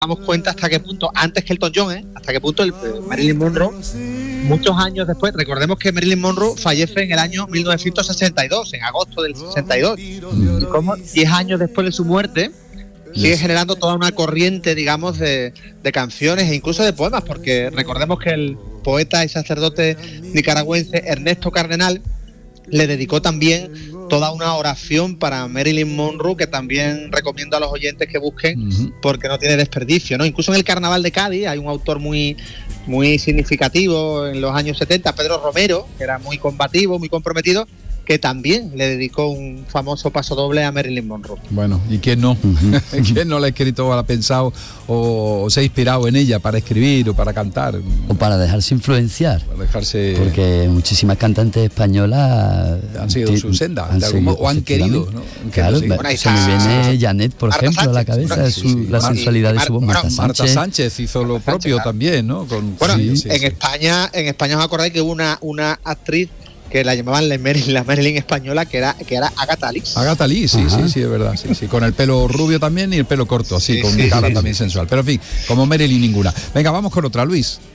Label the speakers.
Speaker 1: damos cuenta hasta qué punto, antes que Elton John, hasta qué punto Marilyn Monroe, muchos años después, recordemos que Marilyn Monroe fallece en el año 1962, en agosto del 62, y como 10 años después de su muerte, sigue generando toda una corriente, digamos, de canciones e incluso de poemas, porque recordemos que el poeta y sacerdote nicaragüense Ernesto Cardenal le dedicó también toda una oración para Marilyn Monroe, que también recomiendo a los oyentes que busquen, porque no tiene desperdicio, ¿no? Incluso en el Carnaval de Cádiz hay un autor muy significativo en los años 70, Pedro Romero, que era muy combativo, muy comprometido, que también le dedicó un famoso pasodoble a Marilyn Monroe.
Speaker 2: Bueno, ¿y quién no? ¿Quién no la ha escrito o la ha pensado o se ha inspirado en ella para escribir o para cantar?
Speaker 3: O para dejarse influenciar.
Speaker 2: Para dejarse...
Speaker 3: Porque muchísimas cantantes españolas
Speaker 2: han seguido su senda, o han querido, ¿no?
Speaker 3: Claro, se me viene Janet, por
Speaker 1: Marta
Speaker 3: ejemplo,
Speaker 1: Sánchez,
Speaker 3: a la cabeza, la sensualidad de su voz.
Speaker 2: Marta Sánchez hizo lo propio también, ¿no?
Speaker 1: En España os acordáis que hubo una actriz que la llamaban la Marilyn española, que era Agatha Lee.
Speaker 2: Agatha Lee, sí, es verdad, sí, con el pelo rubio también y el pelo corto, así, con cara también sensual. Pero en fin, como Marilyn ninguna. Venga, vamos con otra, Luis.